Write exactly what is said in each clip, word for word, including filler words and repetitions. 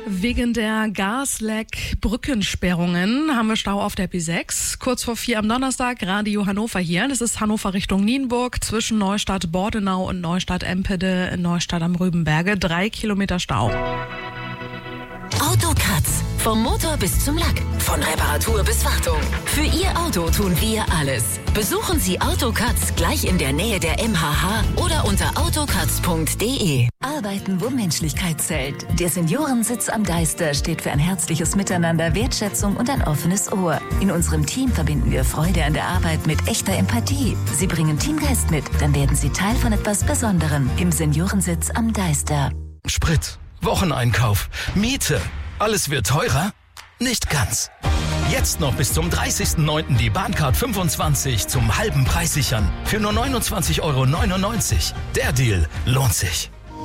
Wegen der Gasleck-Brückensperrungen haben wir Stau auf der B sechs. Kurz vor vier am Donnerstag, Radio Hannover hier. Das ist Hannover Richtung Nienburg zwischen Neustadt-Bordenau und Neustadt-Empede in Neustadt am Rübenberge. Drei Kilometer Stau. Autokratz. Vom Motor bis zum Lack. Von Reparatur bis Wartung. Für Ihr Auto tun wir alles. Besuchen Sie Autokratz gleich in der Nähe der M H H oder unter autokratz punkt de. Arbeiten, wo Menschlichkeit zählt. Der Seniorensitz am Deister steht für ein herzliches Miteinander, Wertschätzung und ein offenes Ohr. In unserem Team verbinden wir Freude an der Arbeit mit echter Empathie. Sie bringen Teamgeist mit, dann werden Sie Teil von etwas Besonderem. Im Seniorensitz am Deister. Sprit, Wocheneinkauf, Miete. Alles wird teurer? Nicht ganz. Jetzt noch bis zum dreißigsten neunten die Bahncard fünfundzwanzig zum halben Preis sichern. Für nur neunundzwanzig Euro neunundneunzig. Der Deal lohnt sich.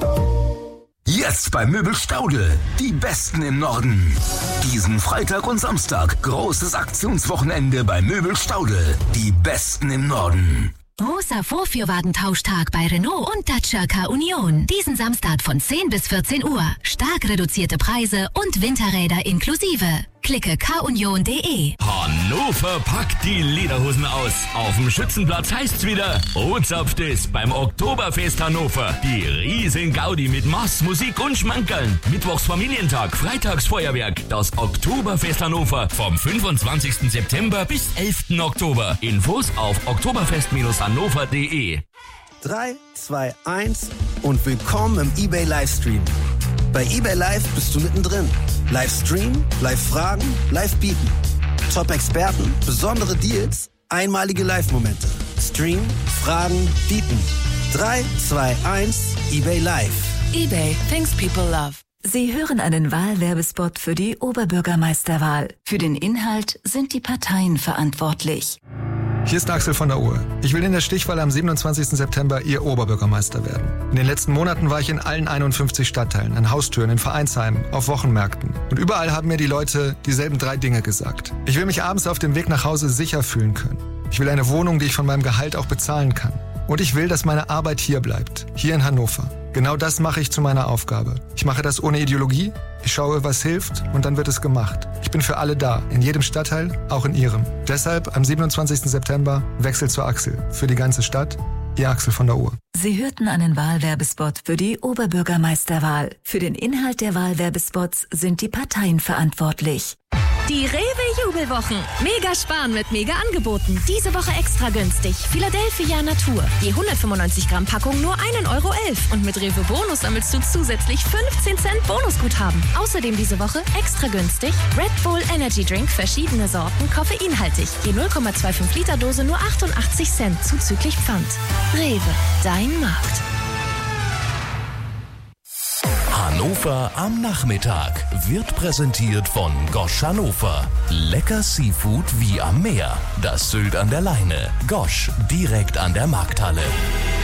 Jetzt bei Möbel Staudl. Die Besten im Norden. Diesen Freitag und Samstag großes Aktionswochenende bei Möbel Staudl. Die Besten im Norden. Großer Vorführwagentauschtag bei Renault und Dacia Car Union. Diesen Samstag von zehn bis vierzehn Uhr. Stark reduzierte Preise und Winterräder inklusive. Klicke carunion punkt de. Hannover packt die Lederhosen aus. Auf dem Schützenplatz heißt's wieder, O-Zapft ist beim Oktoberfest Hannover. Die riesen Gaudi mit Mass, Musik und Schmankerln. Mittwochs Familientag, Freitags Feuerwerk. Das Oktoberfest Hannover vom fünfundzwanzigsten September bis elften Oktober. Infos auf oktoberfest hannover punkt de. drei, zwei, eins und willkommen im eBay Livestream. Bei eBay Live bist du mittendrin. Livestream, Live-Fragen, Live-Bieten. Top-Experten, besondere Deals, einmalige Live-Momente. Stream, Fragen, Bieten. drei, zwei, eins, eBay Live. eBay, things people love. Sie hören einen Wahlwerbespot für die Oberbürgermeisterwahl. Für den Inhalt sind die Parteien verantwortlich. Hier ist Axel von der Uhr. Ich will in der Stichwahl am siebenundzwanzigsten September Ihr Oberbürgermeister werden. In den letzten Monaten war ich in allen einundfünfzig Stadtteilen, an Haustüren, in Vereinsheimen, auf Wochenmärkten. Und überall haben mir die Leute dieselben drei Dinge gesagt. Ich will mich abends auf dem Weg nach Hause sicher fühlen können. Ich will eine Wohnung, die ich von meinem Gehalt auch bezahlen kann. Und ich will, dass meine Arbeit hier bleibt, hier in Hannover. Genau das mache ich zu meiner Aufgabe. Ich mache das ohne Ideologie, ich schaue, was hilft und dann wird es gemacht. Ich bin für alle da, in jedem Stadtteil, auch in Ihrem. Deshalb am siebenundzwanzigsten September Wechsel zur Axel. Für die ganze Stadt, Ihr Axel von der Uhr. Sie hörten einen Wahlwerbespot für die Oberbürgermeisterwahl. Für den Inhalt der Wahlwerbespots sind die Parteien verantwortlich. Die Rewe-Jubelwochen. Mega sparen mit Mega-Angeboten. Diese Woche extra günstig. Philadelphia Natur. Die hundertfünfundneunzig Gramm Packung nur ein Euro elf. Und mit Rewe Bonus sammelst du zusätzlich fünfzehn Cent Bonusguthaben. Außerdem diese Woche extra günstig Red Bull Energy Drink, verschiedene Sorten, koffeinhaltig. Die null Komma fünfundzwanzig Liter Dose nur achtundachtzig Cent, zuzüglich Pfand. Rewe, dein Markt. Hannover am Nachmittag wird präsentiert von Gosch Hannover. Lecker Seafood wie am Meer. Das Sylt an der Leine. Gosch, direkt an der Markthalle.